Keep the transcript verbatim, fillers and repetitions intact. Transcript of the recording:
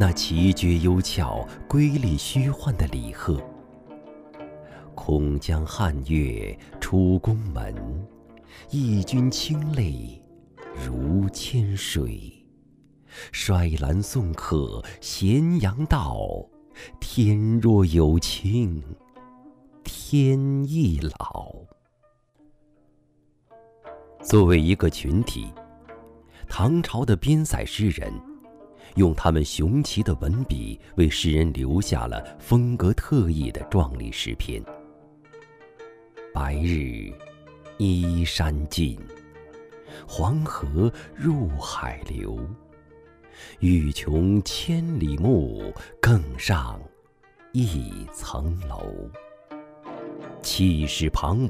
那奇绝幽峭、瑰丽虚幻的李贺。空江汉月出宫门，义军清泪如千水。衰兰送客咸阳道，天若有情天亦老。作为一个群体，唐朝的边塞诗人用他们雄奇的文笔，为世人留下了风格特异的壮丽诗篇。白日依山尽，黄河入海流。欲穷千里目，更上一层楼。气势磅